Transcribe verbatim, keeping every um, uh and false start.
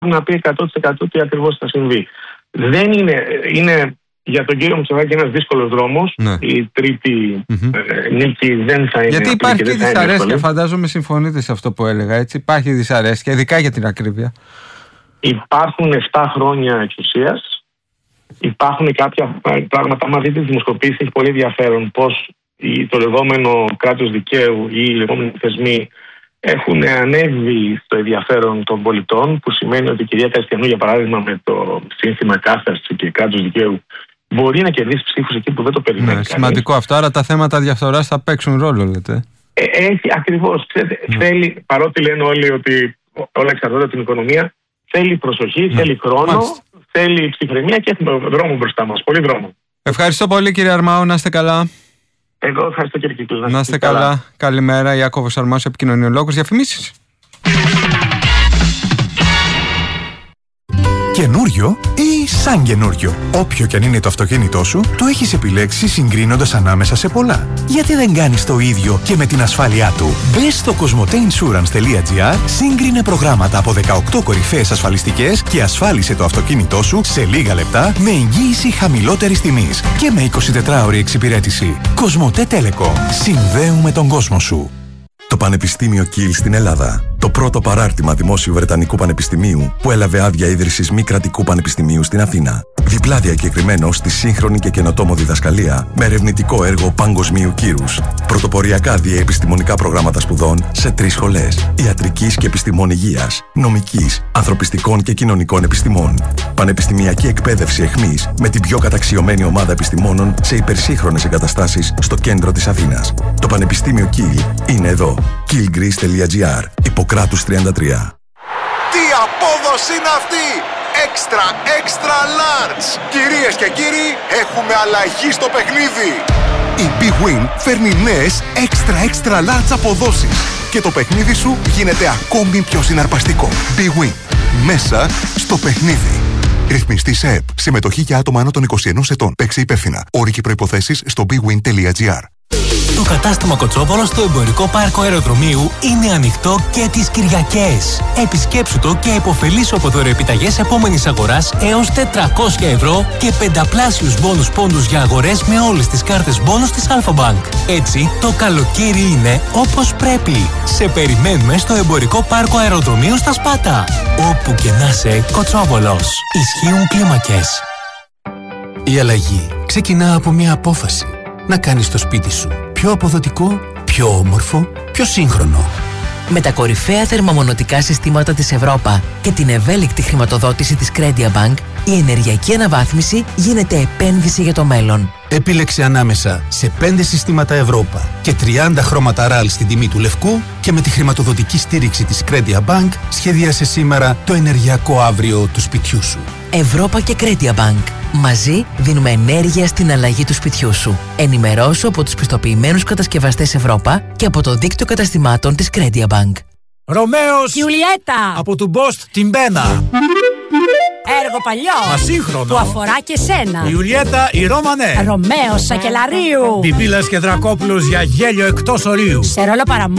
να πει εκατό τοις εκατό τι ακριβώς θα συμβεί. Δεν είναι, είναι για τον κύριο Μητσοτάκη ένας δύσκολος δρόμος. Ναι. Η τρίτη mm-hmm. ε, νίκη δεν θα είναι. Γιατί απλή υπάρχει και και δυσαρέσκεια, φαντάζομαι συμφωνείτε σε αυτό που έλεγα, έτσι. Υπάρχει δυσαρέσκεια, ειδικά για την ακρίβεια. Υπάρχουν επτά χρόνια εξουσίας. Υπάρχουν κάποια πράγματα, άμα δείτε τις δημοσκοπήσεις, έχει πολύ ενδιαφέρον πώς το λεγόμενο κράτος δικαίου ή οι λεγόμενοι θεσμοί έχουν ανέβει στο ενδιαφέρον των πολιτών, που σημαίνει ότι η κυρία Καστιανού, για παράδειγμα, με το σύνθημα κάθαρση και κράτος δικαίου, μπορεί να κερδίσει ψήφους εκεί που δεν το περιμένει. Ναι, σημαντικό αυτό. Άρα τα θέματα διαφθοράς θα παίξουν ρόλο, λέτε. Ε, έχει ακριβώς. Ναι. Θέλει, παρότι λένε όλοι ότι όλα εξαρτώνται από την οικονομία, θέλει προσοχή, ναι. θέλει χρόνο, Μάλιστα. θέλει ψυχραιμία και έχουμε δρόμο μπροστά μας. Πολύ δρόμο. Ευχαριστώ πολύ, κύριε Αρμάου. Να είστε καλά. Εγώ ευχαριστώ, κύριε Κύκλου. Να είστε καλά. καλά. Καλημέρα, Ιάκωβος Αρμάος, επικοινωνιολόγος. Διαφημίσεις. Καινούριο ή σαν καινούριο. Όποιο κι αν είναι το αυτοκίνητό σου, το έχεις επιλέξει συγκρίνοντας ανάμεσα σε πολλά. Γιατί δεν κάνεις το ίδιο και με την ασφάλειά του? Μπες στο κοσμοτέινσουρανς.gr, σύγκρινε προγράμματα από δεκαοκτώ κορυφαίες ασφαλιστικές και ασφάλισε το αυτοκίνητό σου σε λίγα λεπτά με εγγύηση χαμηλότερης τιμής και με εικοσιτετράωρη εξυπηρέτηση. Κοσμοτέ Telecom. Συνδέουμε τον κόσμο σου. Το Πανεπιστήμιο Κιλ στην Ελλάδα. Το πρώτο παράρτημα δημόσιου Βρετανικού Πανεπιστημίου που έλαβε άδεια ίδρυσης μη κρατικού πανεπιστημίου στην Αθήνα. Διπλά διακεκριμένο στη σύγχρονη και καινοτόμο διδασκαλία με ερευνητικό έργο παγκοσμίου κύρους. Πρωτοποριακά διαεπιστημονικά προγράμματα σπουδών σε τρεις σχολές: ιατρικής και επιστημών υγείας, νομικής, ανθρωπιστικών και κοινωνικών επιστημών. Πανεπιστημιακή εκπαίδευση εχμής με την πιο καταξιωμένη ομάδα επιστημόνων σε υπερσύγχρονες εγκαταστάσεις στο κέντρο της Αθήνας. Το Πανεπιστήμιο Κιλ είναι εδώ. κιλ γκρις τελεία τζι άρ. Ιπποκράτους τριάντα τρία. Τι απόδοση είναι αυτή! Extra, extra large! Κυρίες και κύριοι, έχουμε αλλαγή στο παιχνίδι! Η Big Win φέρνει νέες extra, extra large αποδόσεις και το παιχνίδι σου γίνεται ακόμη πιο συναρπαστικό. Big Win. Μέσα στο παιχνίδι. Ρυθμιστή σε ΕΠ. Συμμετοχή για άτομα άνω των είκοσι ενός ετών. Παίξε υπεύθυνα. Όροι και προϋποθέσεις στο μπι γουίν τελεία τζι άρ. Το κατάστημα Κοτσόβολο στο εμπορικό πάρκο αεροδρομίου είναι ανοιχτό και τις Κυριακές. Επισκέψου το και επωφελήσου από δωρεοεπιταγές επόμενης αγοράς έως τετρακόσια ευρώ και πενταπλάσιους μπόνους πόντους για αγορές με όλες τις κάρτες μπόνους της Αλφα-Bank. Έτσι, το καλοκαίρι είναι όπως πρέπει. Σε περιμένουμε στο εμπορικό πάρκο αεροδρομίου στα Σπάτα. Όπου και να σε, Κοτσόβολος. Ισχύουν κλίμακες. Η αλλαγή ξεκινά από μια απόφαση. Να κάνεις το σπίτι σου πιο αποδοτικό, πιο όμορφο, πιο σύγχρονο. Με τα κορυφαία θερμομονωτικά συστήματα της Ευρώπα και την ευέλικτη χρηματοδότηση της Credia Bank, η ενεργειακή αναβάθμιση γίνεται επένδυση για το μέλλον. Επίλεξε ανάμεσα σε πέντε συστήματα Ευρώπα και τριάντα χρώματα ραλ στην τιμή του λευκού και με τη χρηματοδοτική στήριξη της Credia Bank σχεδίασε σήμερα το ενεργειακό αύριο του σπιτιού σου. Ευρώπα και Credia Bank. Μαζί δίνουμε ενέργεια στην αλλαγή του σπιτιού σου. Ενημερώσου από τους πιστοποιημένους κατασκευαστές Ευρώπα και από το δίκτυο καταστημάτων της Credia Bank. Ρωμαίος Γιουλιέτα από του Μπόστ την Μπένα. Έργο παλιό, μα σύγχρονο, που αφορά και σένα. Η Ιουλιέτα η Ρώμανε. Ρωμαίος Σακελαρίου. Πιπίλας και Δρακόπουλος για γέλιο εκτός ορίου. Σε ρόλο παραμά